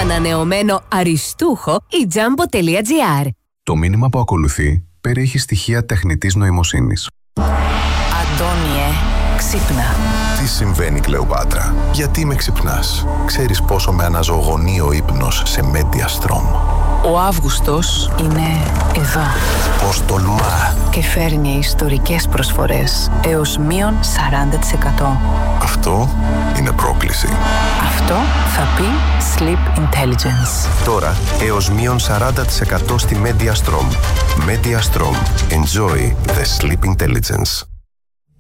ανανεωμένο αριστούχο η Jumbo.gr. Το μήνυμα που ακολουθεί περιέχει στοιχεία τεχνητής νοημοσύνης. Αντώνιε, ξύπνα. Τι συμβαίνει, Κλεοπάτρα? Γιατί με ξυπνάς? Ξέρεις πόσο με αναζωογονεί ο ύπνος σε Mediastrom. Ο Αύγουστος είναι εδώ. Πώς τολμά! Και φέρνει ιστορικές προσφορές έως μείον 40%. Αυτό είναι πρόκληση. Αυτό θα πει Sleep Intelligence. Τώρα έως μείον 40% στη Mediastrom. Mediastrom. Enjoy the Sleep Intelligence.